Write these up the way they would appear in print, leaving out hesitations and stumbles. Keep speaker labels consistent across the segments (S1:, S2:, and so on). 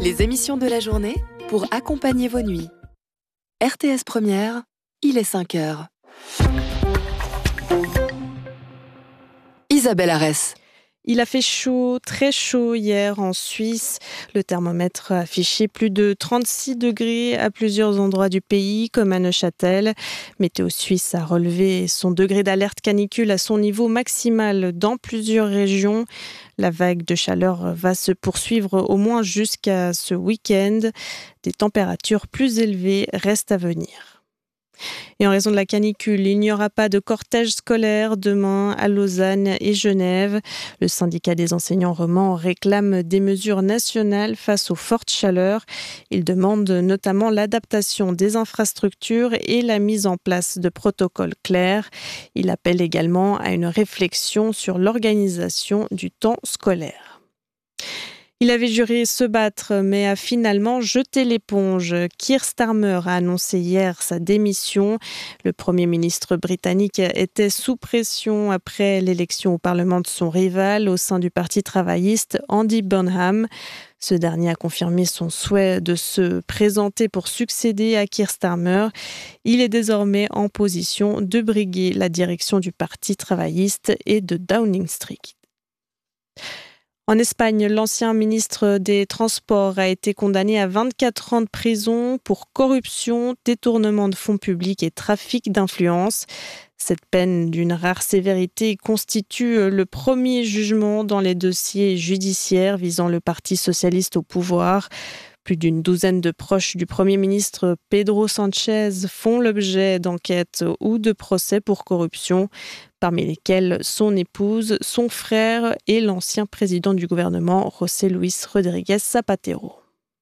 S1: Les émissions de la journée pour accompagner vos nuits. RTS Première, il est 5 heures. Isabelle Arès.
S2: Il a fait chaud, très chaud hier en Suisse. Le thermomètre a affiché plus de 36 degrés à plusieurs endroits du pays, comme à Neuchâtel. Météo Suisse a relevé son degré d'alerte canicule à son niveau maximal dans plusieurs régions. La vague de chaleur va se poursuivre au moins jusqu'à ce week-end. Des températures plus élevées restent à venir. Et en raison de la canicule, il n'y aura pas de cortège scolaire demain à Lausanne et Genève. Le syndicat des enseignants romans réclame des mesures nationales face aux fortes chaleurs. Il demande notamment l'adaptation des infrastructures et la mise en place de protocoles clairs. Il appelle également à une réflexion sur l'organisation du temps scolaire. Il avait juré se battre, mais a finalement jeté l'éponge. Keir Starmer a annoncé hier sa démission. Le Premier ministre britannique était sous pression après l'élection au Parlement de son rival au sein du Parti travailliste, Andy Burnham. Ce dernier a confirmé son souhait de se présenter pour succéder à Keir Starmer. Il est désormais en position de briguer la direction du Parti travailliste et de Downing Street. En Espagne, l'ancien ministre des Transports a été condamné à 24 ans de prison pour corruption, détournement de fonds publics et trafic d'influence. Cette peine d'une rare sévérité constitue le premier jugement dans les dossiers judiciaires visant le Parti socialiste au pouvoir. Plus d'une douzaine de proches du Premier ministre Pedro Sánchez font l'objet d'enquêtes ou de procès pour corruption, parmi lesquels son épouse, son frère et l'ancien président du gouvernement, José Luis Rodríguez Zapatero.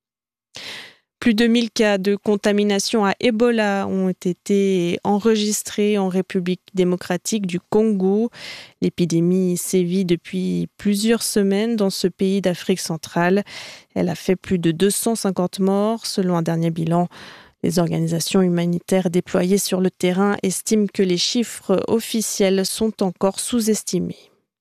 S2: Plus de 1000 cas de contamination à Ebola ont été enregistrés en République démocratique du Congo. L'épidémie sévit depuis plusieurs semaines dans ce pays d'Afrique centrale. Elle a fait plus de 250 morts selon un dernier bilan. Les organisations humanitaires déployées sur le terrain estiment que les chiffres officiels sont encore sous-estimés.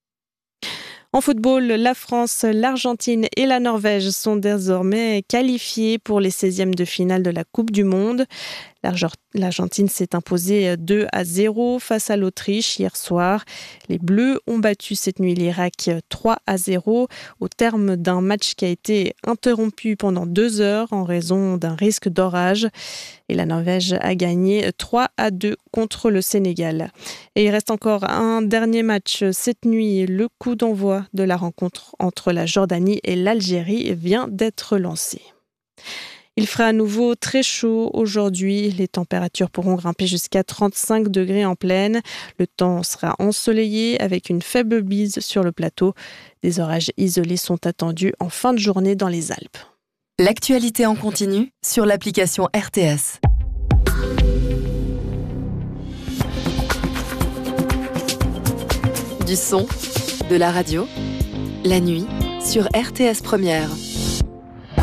S2: En football, la France, l'Argentine et la Norvège sont désormais qualifiées pour les 16e de finale de la Coupe du Monde. L'Argentine s'est imposée 2-0 face à l'Autriche hier soir. Les Bleus ont battu cette nuit l'Irak 3-0 au terme d'un match qui a été interrompu pendant 2 heures en raison d'un risque d'orage. Et la Norvège a gagné 3-2 contre le Sénégal. Et il reste encore un dernier match cette nuit. Le coup d'envoi de la rencontre entre la Jordanie et l'Algérie vient d'être lancé. Il fera à nouveau très chaud aujourd'hui. Les températures pourront grimper jusqu'à 35 degrés en plaine. Le temps sera ensoleillé avec une faible bise sur le plateau. Des orages isolés sont attendus en fin de journée dans les Alpes.
S1: L'actualité en continu sur l'application RTS. Du son, de la radio, la nuit sur RTS Première.